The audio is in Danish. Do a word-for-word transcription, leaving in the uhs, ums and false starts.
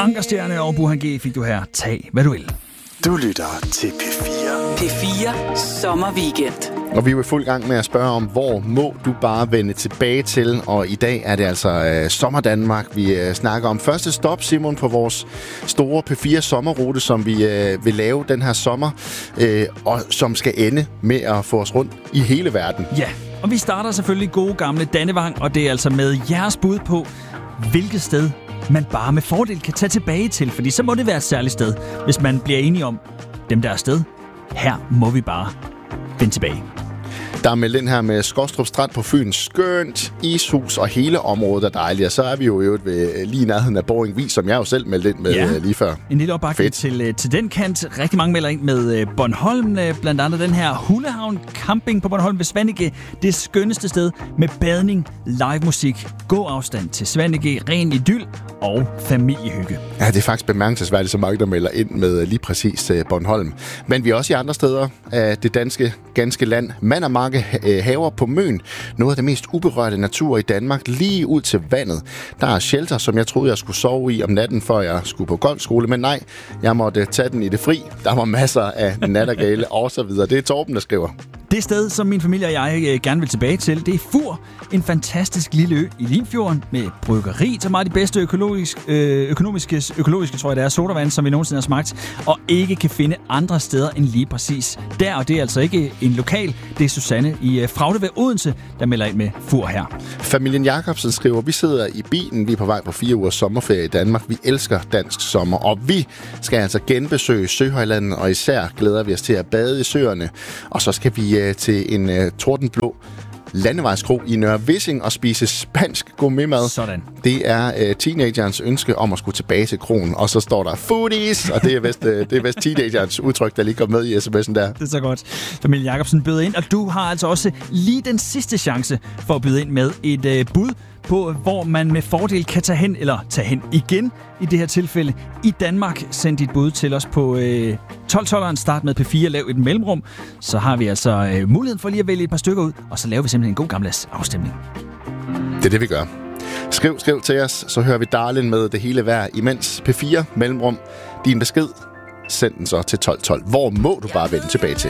Ankerstjerne og Burhan G fik du her. Tag, hvad du vil. Du lytter til P fire. P fire Sommerweekend. Og vi er i fuld gang med at spørge om, hvor må du bare vende tilbage til? Og i dag er det altså øh, Sommer Danmark, vi øh, snakker om. Første stop, Simon, på vores store P fire sommerrute, som vi øh, vil lave den her sommer, øh, og som skal ende med at få os rundt i hele verden. Ja, og vi starter selvfølgelig gode gamle Dannevang, og det er altså med jeres bud på, hvilket sted man bare med fordel kan tage tilbage til. Fordi så må det være et særligt sted, hvis man bliver enige om, dem der er sted, her må vi bare vende tilbage. Der er meldt ind her med Skostrup Strand på Fyn. Skønt, ishus og hele området er dejligt. Og så er vi jo øvrigt ved lige nærheden af Boring Vis, som jeg jo selv meldte ind med ja, lige før. En lille opbakning til, til den kant. Rigtig mange melder ind med Bornholm. Blandt andet den her Hullehavn Camping på Bornholm ved Svaneke. Det skønneste sted med badning, live musik, god afstand til Svaneke, ren idyl og familiehygge. Ja, det er faktisk bemærkelsesværdigt, så mange der melder ind med lige præcis Bornholm. Men vi er også i andre steder af det danske ganske land. Mandermarke haver på Møn. Noget af det mest uberørte natur i Danmark, lige ud til vandet. Der er shelter, som jeg troede, jeg skulle sove i om natten, før jeg skulle på golfskole. Men nej, jeg måtte tage den i det fri. Der var masser af nattergale og så videre. Det er Torben, der skriver. Det sted, som min familie og jeg gerne vil tilbage til, det er Fur. En fantastisk lille ø i Limfjorden med bryggeri, som er de bedste økologisk, øh, økonomiske, økologiske, tror jeg det er, sodavand, som vi nogensinde har smagt, og ikke kan finde andre steder end lige præcis der. Og det er altså ikke en lokal, det er Susanne i øh, Fraude ved Odense, der melder ind med Fur her. Familien Jacobsen skriver, vi sidder i bilen, vi er på vej på fire ugers sommerferie i Danmark. Vi elsker dansk sommer, og vi skal altså genbesøge Søhøjlandet, og især glæder vi os til at bade i søerne. Og så skal vi øh, til en øh, tordenblå landevejskro i Nørre Vissing og spise spansk gourmetmad. Sådan. Det er øh, teenagerens ønske om at skulle tilbage til kronen. Og så står der foodies, og det er vist, øh, det er vist teenagerens udtryk, der lige går med i sms'en der. Det er så godt. Familie Jacobsen byder ind, og du har altså også lige den sidste chance for at byde ind med et øh, bud på, hvor man med fordel kan tage hen, eller tage hen igen i det her tilfælde. I Danmark, send dit bud til os på øh, tolv tolveren, start med P fire, lav et mellemrum. Så har vi altså øh, muligheden for lige at vælge et par stykker ud, og så laver vi simpelthen en god gammeldags afstemning. Det er det, vi gør. Skriv, skriv til os, så hører vi Darlin med det hele værd imens. P fire, mellemrum, din besked, send den så til tolv tolv. Hvor må du bare vende tilbage til?